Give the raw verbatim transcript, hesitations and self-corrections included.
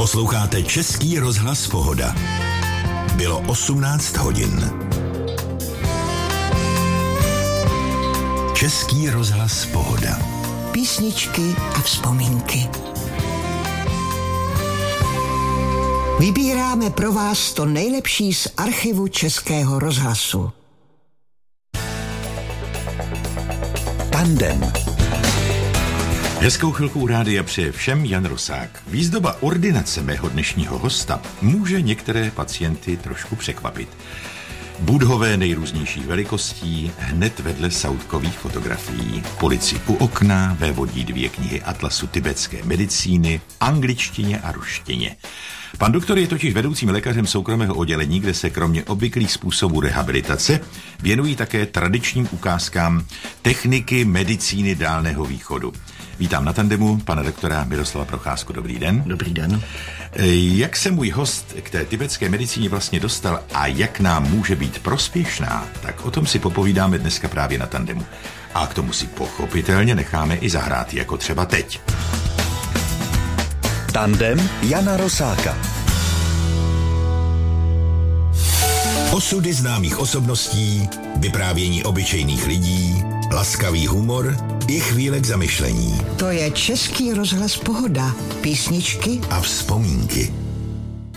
Posloucháte Český rozhlas Pohoda. Bylo osmnáct hodin. Český rozhlas Pohoda. Písničky a vzpomínky. Vybíráme pro vás to nejlepší z archivu Českého rozhlasu. Tandem. Hezkou chvilku u rádia přeje všem Jan Rosák. Výzdoba ordinace mého dnešního hosta může některé pacienty trošku překvapit. Budhové nejrůznějších velikostí, hned vedle sautkových fotografií, polici u okna, vévodí dvě knihy Atlasu tibetské medicíny, angličtině a ruštině. Pan doktor je totiž vedoucím lékařem soukromého oddělení, kde se kromě obvyklých způsobů rehabilitace věnují také tradičním ukázkám techniky medicíny Dálného východu. Vítám na tandemu pana doktora Miroslava Procházku. Dobrý den. Dobrý den. Jak se můj host k té tibetské medicíně vlastně dostal a jak nám může být prospěšná, tak o tom si popovídáme dneska právě na tandemu. A k tomu si pochopitelně necháme i zahrát, jako třeba teď. Tandem Jana Rosáka. Osudy známých osobností, vyprávění obyčejných lidí, laskavý humor i chvíle k zamyšlení. To je Český rozhlas Pohoda. Písničky a vzpomínky.